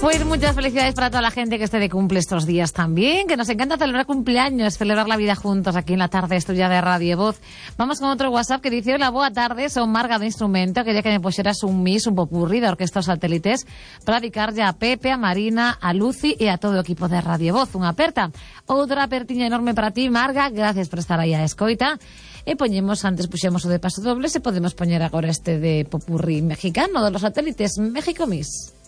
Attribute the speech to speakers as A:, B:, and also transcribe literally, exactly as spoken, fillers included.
A: Pues muchas felicidades para toda la gente que esté de cumple estos días también, que nos encanta celebrar cumpleaños, celebrar la vida juntos aquí en la tarde estudia de Radio Voz. Vamos con otro WhatsApp que dice: hola, boa tarde, son Marga de Instrumento, quería que me pusieras un mis, un popurrí de orquestas satélites para dedicarlle a Pepe, a Marina, a Lucy e a todo o equipo de Radio Voz. Unha aperta. Outra apertiña enorme para ti, Marga, gracias por estar aí a escoita. E poñemos, antes puxemos o de paso doble, se podemos poñer agora este de popurrí mexicano de los satélites México Miss.